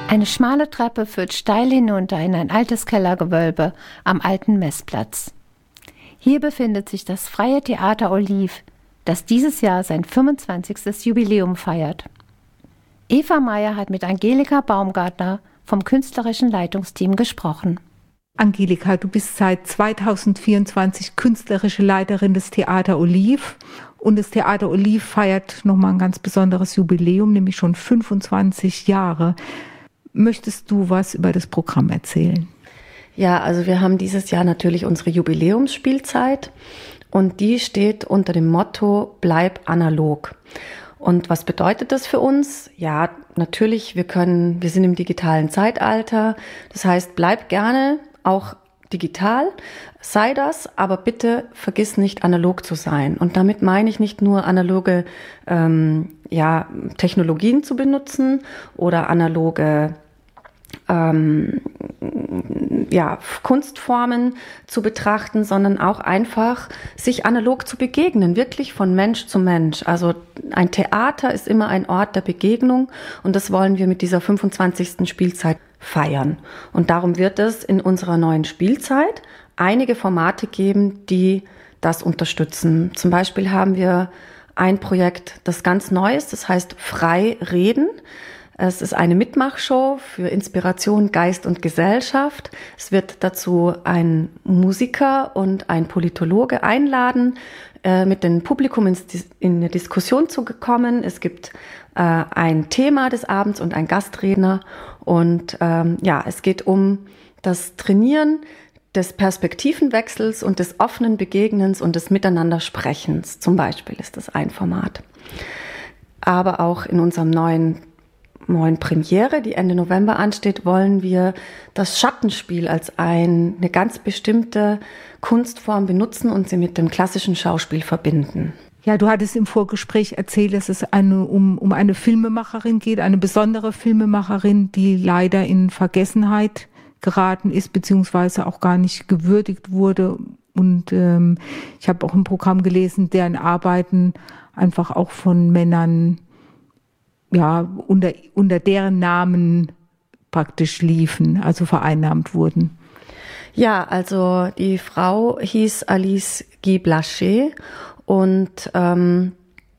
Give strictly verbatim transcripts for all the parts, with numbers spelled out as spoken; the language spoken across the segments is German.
Eine schmale Treppe führt steil hinunter in ein altes Kellergewölbe am alten Messplatz. Hier befindet sich das Freie Theater Oliv, das dieses Jahr sein fünfundzwanzigstes Jubiläum feiert. Eva Meyer hat mit Angelika Baumgartner vom künstlerischen Leitungsteam gesprochen. Angelika, du bist seit zweitausendvierundzwanzig künstlerische Leiterin des Theater Oliv. Und das Theater Oliv feiert nochmal ein ganz besonderes Jubiläum, nämlich schon fünfundzwanzig Jahre. Möchtest du was über das Programm erzählen? Ja, also wir haben dieses Jahr natürlich unsere Jubiläumsspielzeit und die steht unter dem Motto Bleib analog. Und was bedeutet das für uns? Ja, natürlich, wir können, wir sind im digitalen Zeitalter. Das heißt, bleib gerne auch digital, sei das, aber bitte vergiss nicht, analog zu sein. Und damit meine ich nicht nur analoge ähm, ja, Technologien zu benutzen oder analoge ähm, ja, Kunstformen zu betrachten, sondern auch einfach sich analog zu begegnen, wirklich von Mensch zu Mensch. Also ein Theater ist immer ein Ort der Begegnung und das wollen wir mit dieser fünfundzwanzigsten Spielzeit feiern. Und darum wird es in unserer neuen Spielzeit einige Formate geben, die das unterstützen. Zum Beispiel haben wir ein Projekt, das ganz neu ist, das heißt Frei reden. Es ist eine Mitmachshow für Inspiration, Geist und Gesellschaft. Es wird dazu ein Musiker und ein Politologe einladen, äh, mit dem Publikum ins, in eine Diskussion zu kommen. Es gibt äh, ein Thema des Abends und ein Gastredner. Und ähm, ja, es geht um das Trainieren des Perspektivenwechsels und des offenen Begegnens und des Miteinandersprechens. Zum Beispiel ist das ein Format. Aber auch in unserem neuen neuen Premiere, die Ende November ansteht, wollen wir das Schattenspiel als ein, eine ganz bestimmte Kunstform benutzen und sie mit dem klassischen Schauspiel verbinden. Ja, du hattest im Vorgespräch erzählt, dass es eine, um, um eine Filmemacherin geht, eine besondere Filmemacherin, die leider in Vergessenheit geraten ist, beziehungsweise auch gar nicht gewürdigt wurde. Und ähm, ich habe auch im Programm gelesen, deren Arbeiten einfach auch von Männern ja, unter, unter deren Namen praktisch liefen, also vereinnahmt wurden. Ja, also die Frau hieß Alice Guy Blaché und ähm,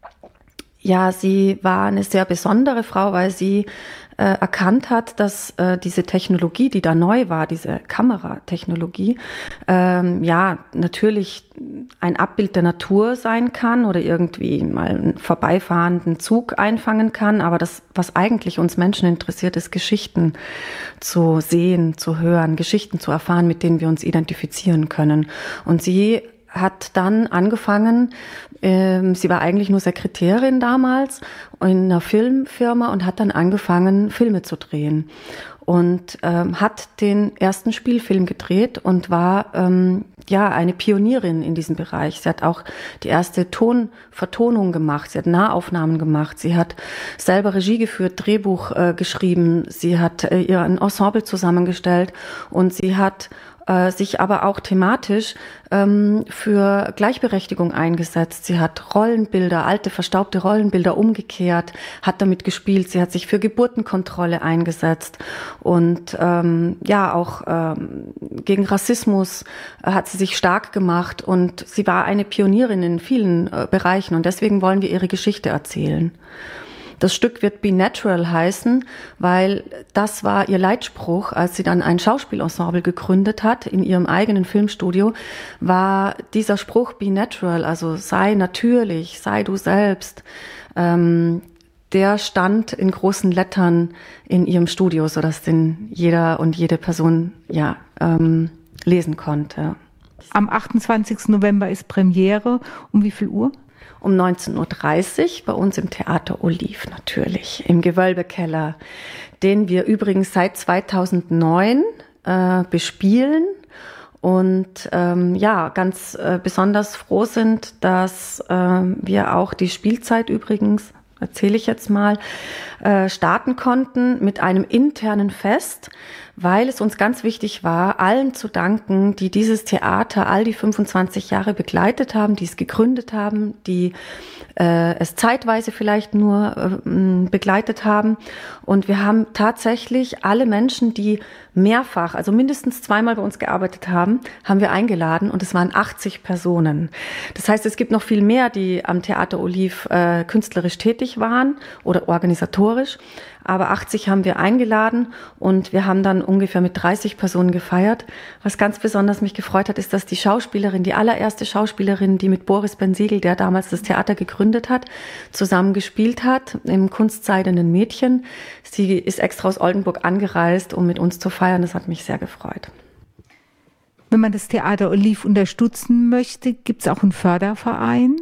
ja, sie war eine sehr besondere Frau, weil sie äh, erkannt hat, dass äh, diese Technologie, die da neu war, diese Kameratechnologie, ähm, ja, natürlich ein Abbild der Natur sein kann oder irgendwie mal einen vorbeifahrenden Zug einfangen kann. Aber das, was eigentlich uns Menschen interessiert, ist Geschichten zu sehen, zu hören, Geschichten zu erfahren, mit denen wir uns identifizieren können. Und sie hat dann angefangen, ähm, sie war eigentlich nur Sekretärin damals in einer Filmfirma und hat dann angefangen, Filme zu drehen. Und ähm, hat den ersten Spielfilm gedreht und war ähm, ja eine Pionierin in diesem Bereich. Sie hat auch die erste Tonvertonung gemacht, sie hat Nahaufnahmen gemacht, sie hat selber Regie geführt, Drehbuch äh, geschrieben, sie hat äh, ihr ein Ensemble zusammengestellt und sie hat äh, sich aber auch thematisch ähm, für Gleichberechtigung eingesetzt. Sie hat Rollenbilder, alte verstaubte Rollenbilder umgekehrt, hat damit gespielt. Sie hat sich für Geburtenkontrolle eingesetzt und ähm, ja auch ähm, gegen Rassismus äh, hat sie sich stark gemacht und sie war eine Pionierin in vielen äh, Bereichen und deswegen wollen wir ihre Geschichte erzählen. Das Stück wird Be Natural heißen, weil das war ihr Leitspruch, als sie dann ein Schauspielensemble gegründet hat in ihrem eigenen Filmstudio, war dieser Spruch Be Natural, also sei natürlich, sei du selbst, ähm, der stand in großen Lettern in ihrem Studio, sodass den jeder und jede Person ja ähm, lesen konnte. Am achtundzwanzigsten November ist Premiere. Um wie viel Uhr? Um neunzehn Uhr dreißig bei uns im Theater Oliv natürlich, im Gewölbekeller, den wir übrigens seit zweitausendneun äh, bespielen und ähm, ja, ganz äh, besonders froh sind, dass äh, wir auch die Spielzeit übrigens erzähle ich jetzt mal, äh, starten konnten mit einem internen Fest, weil es uns ganz wichtig war, allen zu danken, die dieses Theater all die fünfundzwanzig Jahre begleitet haben, die es gegründet haben, die äh, es zeitweise vielleicht nur äh, begleitet haben. Und wir haben tatsächlich alle Menschen, die mehrfach, also mindestens zweimal bei uns gearbeitet haben, haben wir eingeladen und es waren achtzig Personen. Das heißt, es gibt noch viel mehr, die am Theater Oliv äh, künstlerisch tätig waren oder organisatorisch. Aber achtzig haben wir eingeladen und wir haben dann ungefähr mit dreißig Personen gefeiert. Was ganz besonders mich gefreut hat, ist, dass die Schauspielerin, die allererste Schauspielerin, die mit Boris Ben-Siegel, der damals das Theater gegründet hat, zusammen gespielt hat im Kunstseidenen Mädchen. Sie ist extra aus Oldenburg angereist, um mit uns zu feiern. Das hat mich sehr gefreut. Wenn man das Theater Oliv unterstützen möchte, gibt es auch einen Förderverein?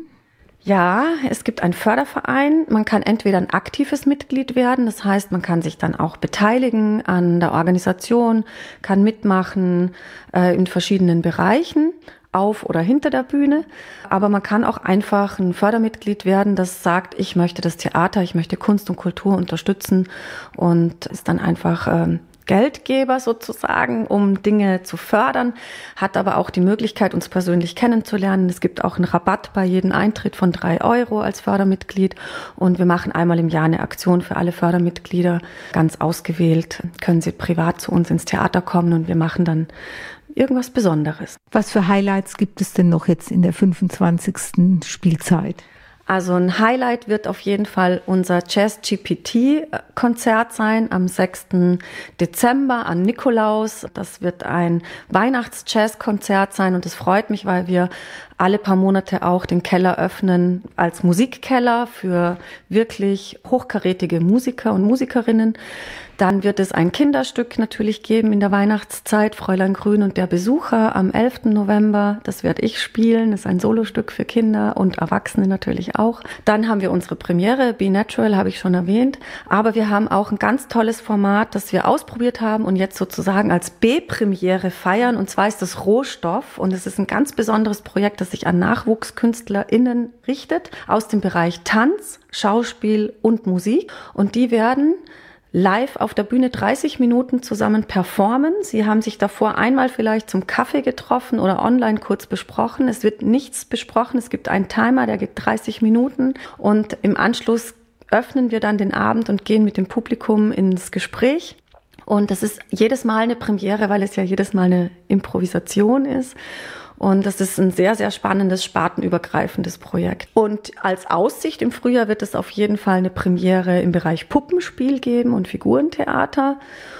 Ja, es gibt einen Förderverein. Man kann entweder ein aktives Mitglied werden, das heißt, man kann sich dann auch beteiligen an der Organisation, kann mitmachen äh, in verschiedenen Bereichen, auf oder hinter der Bühne. Aber man kann auch einfach ein Fördermitglied werden, das sagt, ich möchte das Theater, ich möchte Kunst und Kultur unterstützen und ist dann einfach ähm, Geldgeber sozusagen, um Dinge zu fördern, hat aber auch die Möglichkeit, uns persönlich kennenzulernen. Es gibt auch einen Rabatt bei jedem Eintritt von drei Euro als Fördermitglied und wir machen einmal im Jahr eine Aktion für alle Fördermitglieder. Ganz ausgewählt können sie privat zu uns ins Theater kommen und wir machen dann irgendwas Besonderes. Was für Highlights gibt es denn noch jetzt in der fünfundzwanzigsten Spielzeit? Also ein Highlight wird auf jeden Fall unser Jazz-G P T-Konzert sein am sechsten Dezember an Nikolaus. Das wird ein Weihnachts-Jazz-Konzert sein und es freut mich, weil wir alle paar Monate auch den Keller öffnen als Musikkeller für wirklich hochkarätige Musiker und Musikerinnen. Dann wird es ein Kinderstück natürlich geben in der Weihnachtszeit, Fräulein Grün und der Besucher am elften November. Das werde ich spielen. Das ist ein Solostück für Kinder und Erwachsene natürlich auch. Dann haben wir unsere Premiere, Be Natural, habe ich schon erwähnt. Aber wir haben auch ein ganz tolles Format, das wir ausprobiert haben und jetzt sozusagen als B-Premiere feiern. Und zwar ist das Rohstoff und es ist ein ganz besonderes Projekt, das sich an NachwuchskünstlerInnen richtet aus dem Bereich Tanz, Schauspiel und Musik. Und die werden live auf der Bühne dreißig Minuten zusammen performen. Sie haben sich davor einmal vielleicht zum Kaffee getroffen oder online kurz besprochen. Es wird nichts besprochen. Es gibt einen Timer, der geht dreißig Minuten. Und im Anschluss öffnen wir dann den Abend und gehen mit dem Publikum ins Gespräch. Und das ist jedes Mal eine Premiere, weil es ja jedes Mal eine Improvisation ist. Und das ist ein sehr, sehr spannendes, spartenübergreifendes Projekt. Und als Aussicht im Frühjahr wird es auf jeden Fall eine Premiere im Bereich Puppenspiel geben und Figurentheater.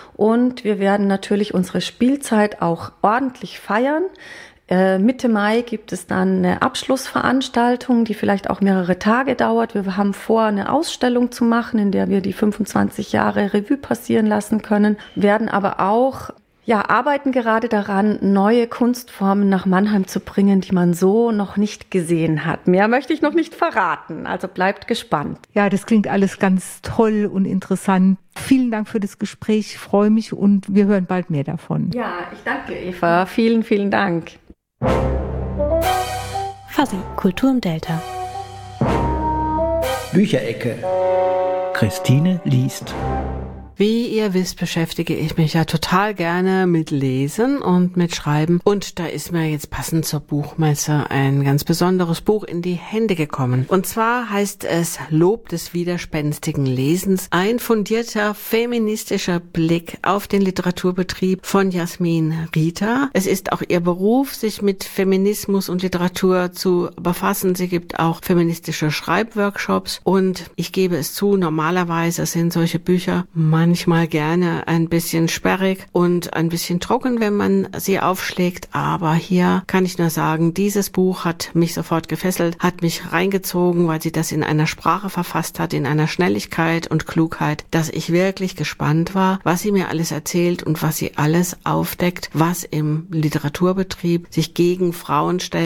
Und wir werden natürlich unsere Spielzeit auch ordentlich feiern. Äh, Mitte Mai gibt es dann eine Abschlussveranstaltung, die vielleicht auch mehrere Tage dauert. Wir haben vor, eine Ausstellung zu machen, in der wir die fünfundzwanzig Jahre Revue passieren lassen können, werden aber auch Ja, arbeiten gerade daran, neue Kunstformen nach Mannheim zu bringen, die man so noch nicht gesehen hat. Mehr möchte ich noch nicht verraten, also bleibt gespannt. Ja, das klingt alles ganz toll und interessant. Vielen Dank für das Gespräch, ich freue mich und wir hören bald mehr davon. Ja, ich danke Eva, vielen, vielen Dank. Fuzzy, Kultur im Delta. Bücherecke. Christine liest. Wie ihr wisst, beschäftige ich mich ja total gerne mit Lesen und mit Schreiben. Und da ist mir jetzt passend zur Buchmesse ein ganz besonderes Buch in die Hände gekommen. Und zwar heißt es Lob des widerspenstigen Lesens. Ein fundierter feministischer Blick auf den Literaturbetrieb von Jasmin Rieter. Es ist auch ihr Beruf, sich mit Feminismus und Literatur zu befassen. Sie gibt auch feministische Schreibworkshops. Und ich gebe es zu, normalerweise sind solche Bücher manchmal gerne ein bisschen sperrig und ein bisschen trocken, wenn man sie aufschlägt. Aber hier kann ich nur sagen, dieses Buch hat mich sofort gefesselt, hat mich reingezogen, weil sie das in einer Sprache verfasst hat, in einer Schnelligkeit und Klugheit, dass ich wirklich gespannt war, was sie mir alles erzählt und was sie alles aufdeckt, was im Literaturbetrieb sich gegen Frauen stellt,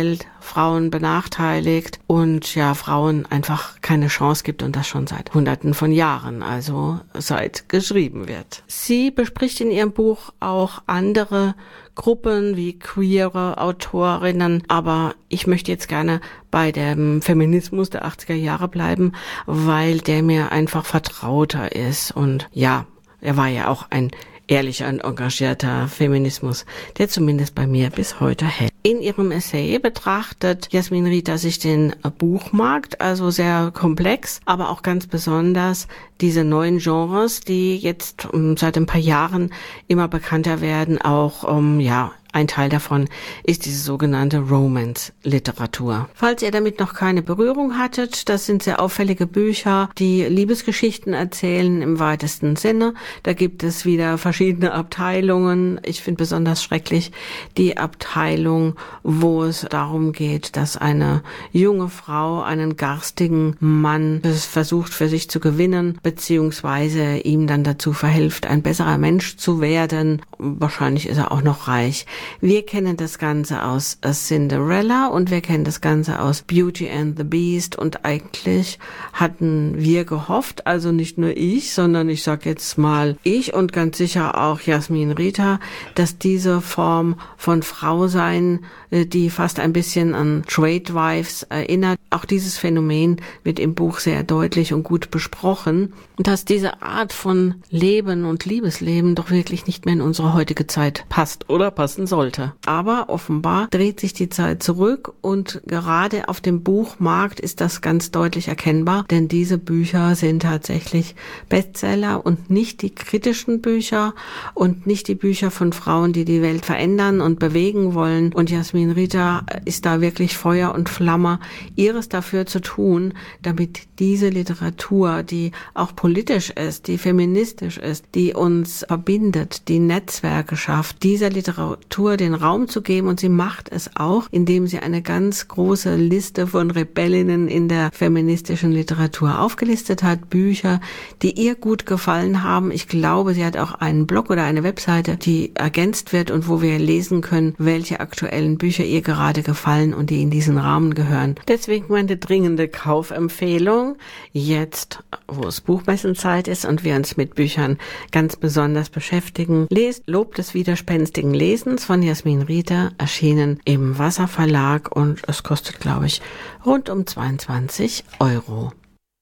Frauen benachteiligt und ja, Frauen einfach keine Chance gibt und das schon seit Hunderten von Jahren, also seit geschrieben wird. Sie bespricht in ihrem Buch auch andere Gruppen wie queere Autorinnen, aber ich möchte jetzt gerne bei dem Feminismus der achtziger Jahre bleiben, weil der mir einfach vertrauter ist und ja, er war ja auch ein ehrlicher und engagierter Feminismus, der zumindest bei mir bis heute hält. In ihrem Essay betrachtet Jasmin Rita sich den Buchmarkt, also sehr komplex, aber auch ganz besonders diese neuen Genres, die jetzt um, seit ein paar Jahren immer bekannter werden, auch um, ja, ein Teil davon ist diese sogenannte Romance-Literatur. Falls ihr damit noch keine Berührung hattet, das sind sehr auffällige Bücher, die Liebesgeschichten erzählen im weitesten Sinne. Da gibt es wieder verschiedene Abteilungen. Ich finde besonders schrecklich die Abteilung, wo es darum geht, dass eine junge Frau einen garstigen Mann versucht für sich zu gewinnen, beziehungsweise ihm dann dazu verhilft, ein besserer Mensch zu werden. Wahrscheinlich ist er auch noch reich. Wir kennen das Ganze aus Cinderella und wir kennen das Ganze aus Beauty and the Beast und eigentlich hatten wir gehofft, also nicht nur ich, sondern ich sag jetzt mal ich und ganz sicher auch Jasmin Rita, dass diese Form von Frausein, die fast ein bisschen an Trade Wives erinnert, auch dieses Phänomen wird im Buch sehr deutlich und gut besprochen, dass diese Art von Leben und Liebesleben doch wirklich nicht mehr in unsere heutige Zeit passt oder passen sollte. Aber offenbar dreht sich die Zeit zurück und gerade auf dem Buchmarkt ist das ganz deutlich erkennbar, denn diese Bücher sind tatsächlich Bestseller und nicht die kritischen Bücher und nicht die Bücher von Frauen, die die Welt verändern und bewegen wollen. Und Jasmin Rita ist da wirklich Feuer und Flamme, ihres dafür zu tun, damit diese Literatur, die auch politisch ist, die feministisch ist, die uns verbindet, die Netzwerke schafft, dieser Literatur den Raum zu geben und sie macht es auch, indem sie eine ganz große Liste von Rebellinnen in der feministischen Literatur aufgelistet hat, Bücher, die ihr gut gefallen haben. Ich glaube, sie hat auch einen Blog oder eine Webseite, die ergänzt wird und wo wir lesen können, welche aktuellen Bücher ihr gerade gefallen und die in diesen Rahmen gehören. Deswegen meine dringende Kaufempfehlung, jetzt, wo es Buchmessenzeit ist und wir uns mit Büchern ganz besonders beschäftigen, lest Lob des widerspenstigen Lesens von Jasmin Rita, erschienen im Wasser Verlag und es kostet, glaube ich, rund um zweiundzwanzig Euro.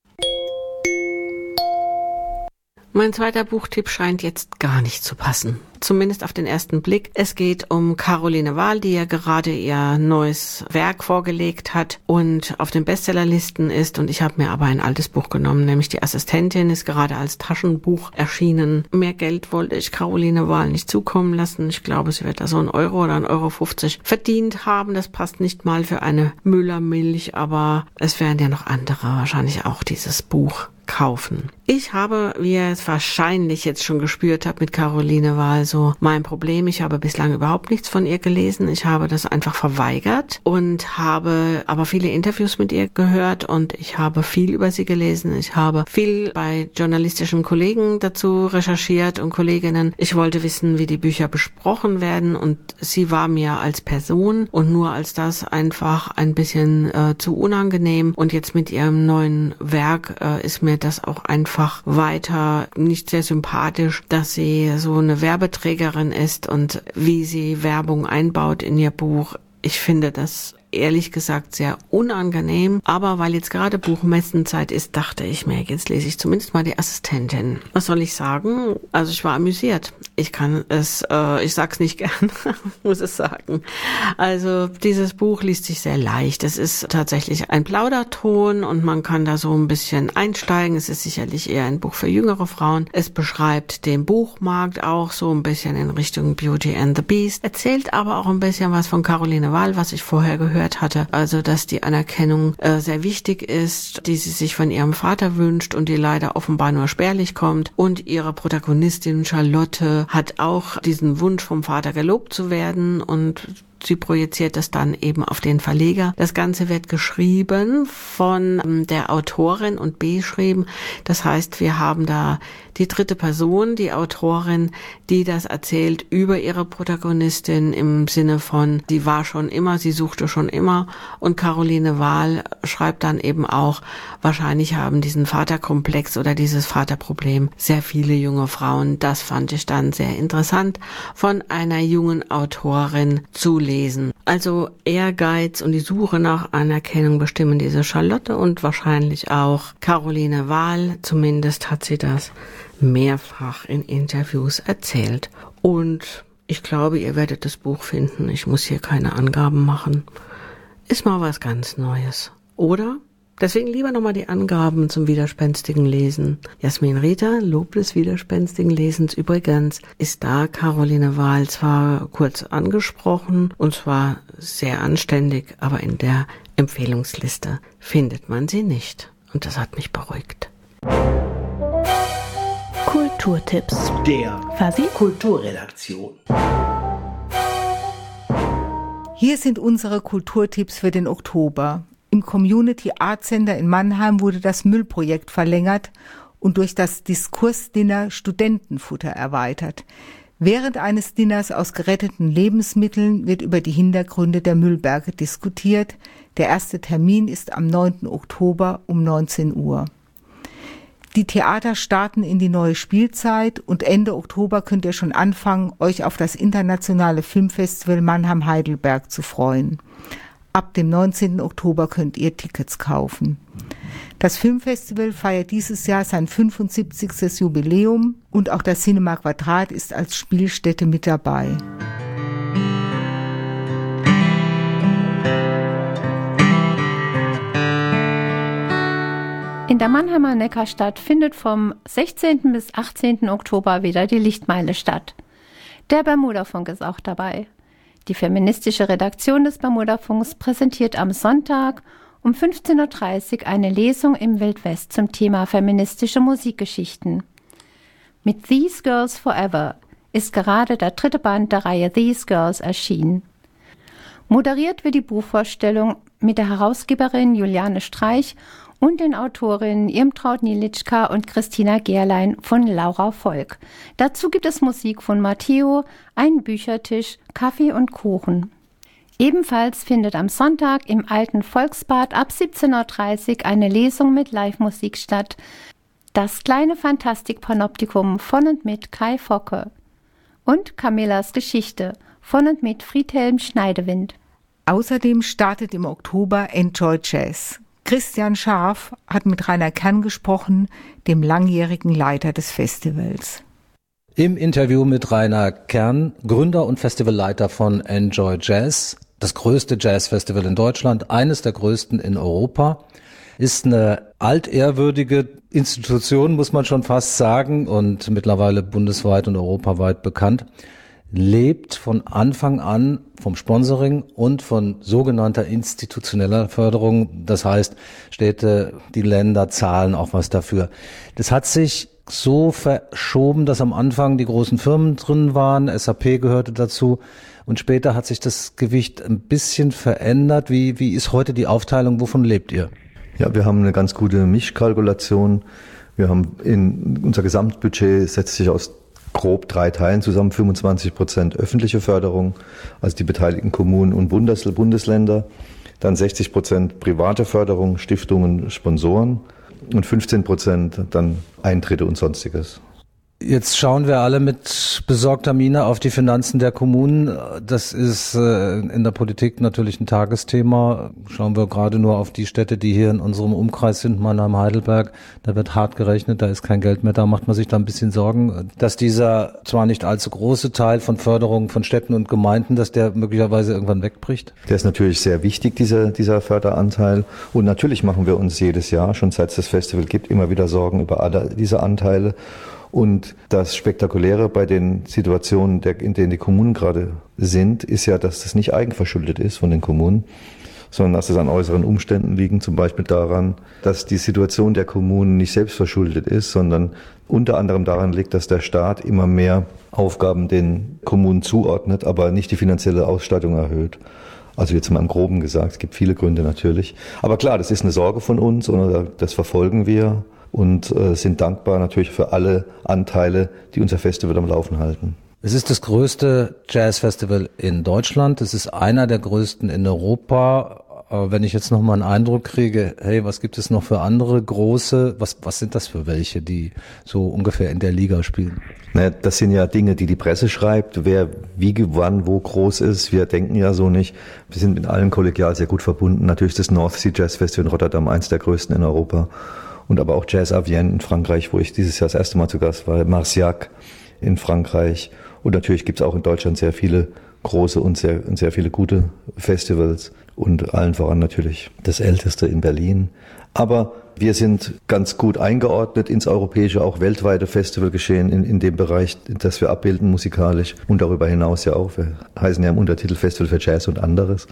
Mein zweiter Buchtipp scheint jetzt gar nicht zu passen. Zumindest auf den ersten Blick. Es geht um Caroline Wahl, die ja gerade ihr neues Werk vorgelegt hat und auf den Bestsellerlisten ist. Und ich habe mir aber ein altes Buch genommen, nämlich Die Assistentin, ist gerade als Taschenbuch erschienen. Mehr Geld wollte ich Caroline Wahl nicht zukommen lassen. Ich glaube, sie wird da so ein Euro oder ein Euro fünfzig verdient haben. Das passt nicht mal für eine Müllermilch, aber es werden ja noch andere wahrscheinlich auch dieses Buch kaufen. Ich habe, wie ihr es wahrscheinlich jetzt schon gespürt habt, mit Caroline Wahl so mein Problem. Ich habe bislang überhaupt nichts von ihr gelesen. Ich habe das einfach verweigert und habe aber viele Interviews mit ihr gehört und ich habe viel über sie gelesen. Ich habe viel bei journalistischen Kollegen dazu recherchiert und Kolleginnen. Ich wollte wissen, wie die Bücher besprochen werden und sie war mir als Person und nur als das einfach ein bisschen äh, zu unangenehm und jetzt mit ihrem neuen Werk äh, ist mir das auch einfach weiter nicht sehr sympathisch, dass sie so eine Werbeträgerin ist und wie sie Werbung einbaut in ihr Buch. Ich finde das ehrlich gesagt sehr unangenehm, aber weil jetzt gerade Buchmessenzeit ist, dachte ich mir, jetzt lese ich zumindest mal Die Assistentin. Was soll ich sagen? Also ich war amüsiert. Ich kann es, äh, ich sag's nicht gern, muss es sagen. Also dieses Buch liest sich sehr leicht. Es ist tatsächlich ein Plauderton und man kann da so ein bisschen einsteigen. Es ist sicherlich eher ein Buch für jüngere Frauen. Es beschreibt den Buchmarkt auch so ein bisschen in Richtung Beauty and the Beast, erzählt aber auch ein bisschen was von Caroline Wahl, was ich vorher gehört hatte, also dass die Anerkennung äh, sehr wichtig ist, die sie sich von ihrem Vater wünscht und die leider offenbar nur spärlich kommt. Und ihre Protagonistin Charlotte hat auch diesen Wunsch vom Vater gelobt zu werden und sie projiziert es dann eben auf den Verleger. Das Ganze wird geschrieben von der Autorin und beschrieben. Das heißt, wir haben da die dritte Person, die Autorin, die das erzählt über ihre Protagonistin im Sinne von, sie war schon immer, sie suchte schon immer. Und Caroline Wahl schreibt dann eben auch, wahrscheinlich haben diesen Vaterkomplex oder dieses Vaterproblem sehr viele junge Frauen. Das fand ich dann sehr interessant, von einer jungen Autorin zu lesen. Also Ehrgeiz und die Suche nach Anerkennung bestimmen diese Charlotte und wahrscheinlich auch Caroline Wahl. Zumindest hat sie das mehrfach in Interviews erzählt. Und ich glaube, ihr werdet das Buch finden. Ich muss hier keine Angaben machen. Ist mal was ganz Neues, oder? Deswegen lieber nochmal die Angaben zum widerspenstigen Lesen. Jasmin Rieter, Lob des widerspenstigen Lesens übrigens, ist da Caroline Wahl zwar kurz angesprochen und zwar sehr anständig, aber in der Empfehlungsliste findet man sie nicht. Und das hat mich beruhigt. Kulturtipps Der Fasi Kulturredaktion. Hier sind unsere Kulturtipps für den Oktober. Im Community Art Center in Mannheim wurde das Müllprojekt verlängert und durch das Diskursdinner Studentenfutter erweitert. Während eines Dinners aus geretteten Lebensmitteln wird über die Hintergründe der Müllberge diskutiert. Der erste Termin ist am neunten Oktober um neunzehn Uhr. Die Theater starten in die neue Spielzeit und Ende Oktober könnt ihr schon anfangen, euch auf das internationale Filmfestival Mannheim-Heidelberg zu freuen. Ab dem neunzehnten Oktober könnt ihr Tickets kaufen. Das Filmfestival feiert dieses Jahr sein fünfundsiebzigstes Jubiläum und auch das Cinema Quadrat ist als Spielstätte mit dabei. In der Mannheimer Neckarstadt findet vom sechzehnten bis achtzehnten Oktober wieder die Lichtmeile statt. Der Bermudafunk ist auch dabei. Die feministische Redaktion des Bermudafunks präsentiert am Sonntag um fünfzehn Uhr dreißig eine Lesung im Wildwest zum Thema feministische Musikgeschichten. Mit These Girls Forever ist gerade der dritte Band der Reihe These Girls erschienen. Moderiert wird die Buchvorstellung mit der Herausgeberin Juliane Streich und den Autorinnen Irmtraut Nielitschka und Christina Gerlein von Laura Volk. Dazu gibt es Musik von Matteo, einen Büchertisch, Kaffee und Kuchen. Ebenfalls findet am Sonntag im alten Volksbad ab siebzehn Uhr dreißig eine Lesung mit Live-Musik statt. Das kleine Fantastik-Panoptikum von und mit Kai Focke. Und Camillas Geschichte von und mit Friedhelm Schneidewind. Außerdem startet im Oktober Enjoy Jazz. Christian Scharf hat mit Rainer Kern gesprochen, dem langjährigen Leiter des Festivals. Im Interview mit Rainer Kern, Gründer und Festivalleiter von Enjoy Jazz, das größte Jazzfestival in Deutschland, eines der größten in Europa, ist eine altehrwürdige Institution, muss man schon fast sagen, und mittlerweile bundesweit und europaweit bekannt, lebt von Anfang an vom Sponsoring und von sogenannter institutioneller Förderung. Das heißt, Städte, die Länder zahlen auch was dafür. Das hat sich so verschoben, dass am Anfang die großen Firmen drin waren, S A P gehörte dazu und später hat sich das Gewicht ein bisschen verändert. Wie, wie ist heute die Aufteilung? Wovon lebt ihr? Ja, wir haben eine ganz gute Mischkalkulation. Wir haben in, unser Gesamtbudget setzt sich aus grob drei Teilen zusammen, fünfundzwanzig Prozent öffentliche Förderung, also die beteiligten Kommunen und Bundes- Bundesländer, dann sechzig Prozent private Förderung, Stiftungen, Sponsoren und fünfzehn Prozent dann Eintritte und Sonstiges. Jetzt schauen wir alle mit besorgter Miene auf die Finanzen der Kommunen. Das ist äh, in der Politik natürlich ein Tagesthema. Schauen wir gerade nur auf die Städte, die hier in unserem Umkreis sind, Mannheim, Heidelberg. Da wird hart gerechnet, da ist kein Geld mehr. Da macht man sich da ein bisschen Sorgen, dass dieser zwar nicht allzu große Teil von Förderungen von Städten und Gemeinden, dass der möglicherweise irgendwann wegbricht. Der ist natürlich sehr wichtig, dieser, dieser Förderanteil. Und natürlich machen wir uns jedes Jahr, schon seit es das Festival gibt, immer wieder Sorgen über alle diese Anteile. Und das Spektakuläre bei den Situationen, der, in denen die Kommunen gerade sind, ist ja, dass das nicht eigenverschuldet ist von den Kommunen, sondern dass es an äußeren Umständen liegt, zum Beispiel daran, dass die Situation der Kommunen nicht selbst verschuldet ist, sondern unter anderem daran liegt, dass der Staat immer mehr Aufgaben den Kommunen zuordnet, aber nicht die finanzielle Ausstattung erhöht. Also jetzt mal im Groben gesagt, es gibt viele Gründe natürlich. Aber klar, das ist eine Sorge von uns und das verfolgen wir und äh, sind dankbar natürlich für alle Anteile, die unser Festival am Laufen halten. Es ist das größte Jazzfestival in Deutschland. Es ist einer der größten in Europa. Aber wenn ich jetzt noch mal einen Eindruck kriege, hey, was gibt es noch für andere große, was, was sind das für welche, die so ungefähr in der Liga spielen? Naja, das sind ja Dinge, die die Presse schreibt, wer wie, wann, wo groß ist. Wir denken ja so nicht. Wir sind mit allen kollegial sehr gut verbunden. Natürlich ist das North Sea Jazz Festival in Rotterdam eins der größten in Europa. Und aber auch Jazz à Vienne in Frankreich, wo ich dieses Jahr das erste Mal zu Gast war, Marciac in Frankreich. Und natürlich gibt es auch in Deutschland sehr viele große und sehr, und sehr viele gute Festivals und allen voran natürlich das älteste in Berlin. Aber wir sind ganz gut eingeordnet ins europäische, auch weltweite Festivalgeschehen in, in dem Bereich, das wir abbilden musikalisch und darüber hinaus ja auch. Wir heißen ja im Untertitel Festival für Jazz und anderes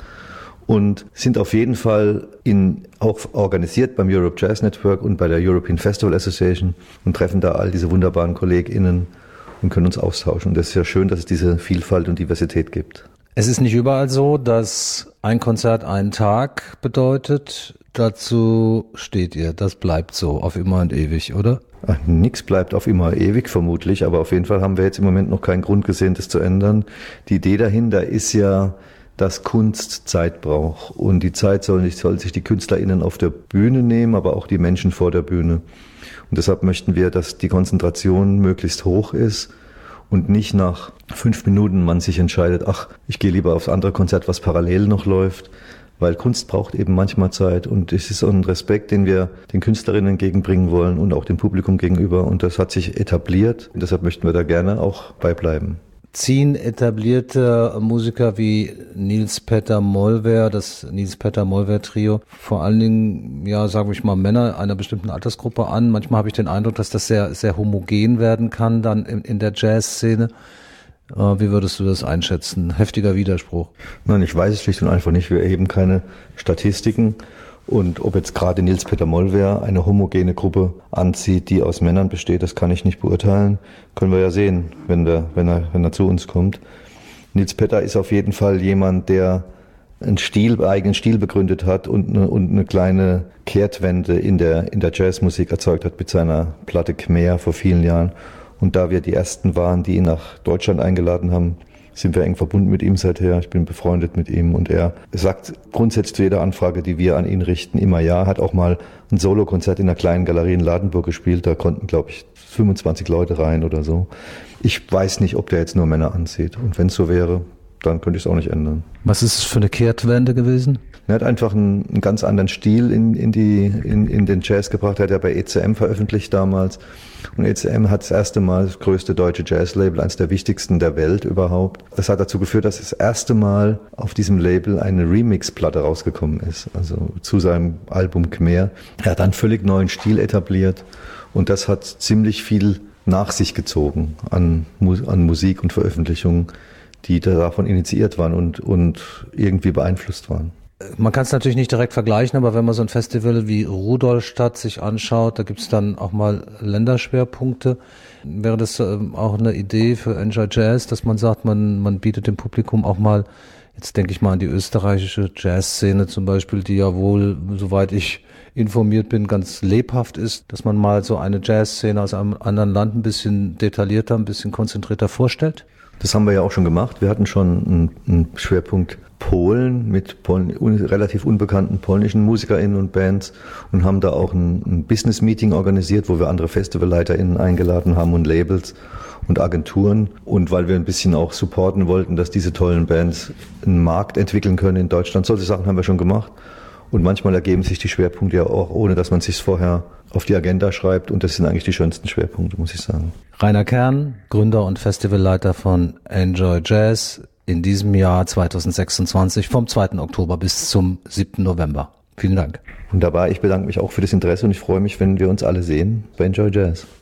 und sind auf jeden Fall in, auch organisiert beim Europe Jazz Network und bei der European Festival Association und treffen da all diese wunderbaren KollegInnen und können uns austauschen. Und das ist ja schön, dass es diese Vielfalt und Diversität gibt. Es ist nicht überall so, dass ein Konzert einen Tag bedeutet. Dazu steht ihr. Das bleibt so auf immer und ewig, oder? Ach, nix bleibt auf immer ewig vermutlich, aber auf jeden Fall haben wir jetzt im Moment noch keinen Grund gesehen, das zu ändern. Die Idee dahinter ist ja, dass Kunst Zeit braucht. Und die Zeit soll, nicht, soll sich die KünstlerInnen auf der Bühne nehmen, aber auch die Menschen vor der Bühne. Und deshalb möchten wir, dass die Konzentration möglichst hoch ist und nicht nach fünf Minuten man sich entscheidet, ach, ich gehe lieber aufs andere Konzert, was parallel noch läuft, weil Kunst braucht eben manchmal Zeit und es ist so ein Respekt, den wir den Künstlerinnen entgegenbringen wollen und auch dem Publikum gegenüber und das hat sich etabliert und deshalb möchten wir da gerne auch beibleiben. Ziehen etablierte Musiker wie Niels Peter Molver, das Niels Peter Molver Trio, vor allen Dingen, ja, sagen wir mal, Männer einer bestimmten Altersgruppe an. Manchmal habe ich den Eindruck, dass das sehr, sehr homogen werden kann dann in, in der Jazzszene. Äh, wie würdest du das einschätzen? Heftiger Widerspruch. Nein, ich weiß es schlicht und einfach nicht. Wir erheben keine Statistiken. Und ob jetzt gerade Niels Peter Molver eine homogene Gruppe anzieht, die aus Männern besteht, das kann ich nicht beurteilen. Können wir ja sehen, wenn, wir, wenn, er, wenn er zu uns kommt. Niels Peter ist auf jeden Fall jemand, der einen Stil, eigenen Stil begründet hat und eine, und eine kleine Kehrtwende in der, in der Jazzmusik erzeugt hat mit seiner Platte Khmer vor vielen Jahren. Und da wir die ersten waren, die ihn nach Deutschland eingeladen haben, sind wir eng verbunden mit ihm seither. Ich bin befreundet mit ihm und er sagt grundsätzlich zu jeder Anfrage, die wir an ihn richten, immer ja. Hat auch mal ein Solokonzert in einer kleinen Galerie in Ladenburg gespielt. Da konnten, glaube ich, fünfundzwanzig Leute rein oder so. Ich weiß nicht, ob der jetzt nur Männer anzieht. Und wenn es so wäre, dann könnte ich es auch nicht ändern. Was ist es für eine Kehrtwende gewesen? Er hat einfach einen, einen ganz anderen Stil in, in, die, in, in den Jazz gebracht. Er hat ja bei E C M veröffentlicht damals. Und E C M hat das erste Mal das größte deutsche Jazzlabel, eines der wichtigsten der Welt überhaupt. Das hat dazu geführt, dass das erste Mal auf diesem Label eine Remix-Platte rausgekommen ist, also zu seinem Album Khmer. Er hat einen völlig neuen Stil etabliert und das hat ziemlich viel nach sich gezogen an, an Musik und Veröffentlichungen, die davon initiiert waren und, und irgendwie beeinflusst waren. Man kann es natürlich nicht direkt vergleichen, aber wenn man so ein Festival wie Rudolstadt sich anschaut, da gibt es dann auch mal Länderschwerpunkte. Wäre das ähm, auch eine Idee für Enjoy Jazz, dass man sagt, man, man bietet dem Publikum auch mal, jetzt denke ich mal an die österreichische Jazzszene zum Beispiel, die ja wohl, soweit ich informiert bin, ganz lebhaft ist, dass man mal so eine Jazzszene aus einem anderen Land ein bisschen detaillierter, ein bisschen konzentrierter vorstellt? Das haben wir ja auch schon gemacht. Wir hatten schon einen, einen Schwerpunkt Polen mit Polen, un, relativ unbekannten polnischen MusikerInnen und Bands und haben da auch ein, ein Business-Meeting organisiert, wo wir andere FestivalleiterInnen eingeladen haben und Labels und Agenturen. Und weil wir ein bisschen auch supporten wollten, dass diese tollen Bands einen Markt entwickeln können in Deutschland. Solche Sachen haben wir schon gemacht. Und manchmal ergeben sich die Schwerpunkte ja auch, ohne dass man sich vorher auf die Agenda schreibt. Und das sind eigentlich die schönsten Schwerpunkte, muss ich sagen. Rainer Kern, Gründer und Festivalleiter von Enjoy Jazz, in diesem Jahr zweitausendsechsundzwanzig vom zweiten Oktober bis zum siebten November. Vielen Dank. Wunderbar, ich bedanke mich auch für das Interesse und ich freue mich, wenn wir uns alle sehen bei Enjoy Jazz.